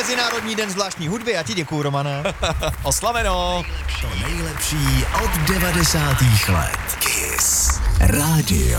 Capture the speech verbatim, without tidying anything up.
Mezinárodní den zvláštní hudby. Já ti děkuju, Romane. Oslaveno. To nejlepší od devadesátých let. Kiss Radio.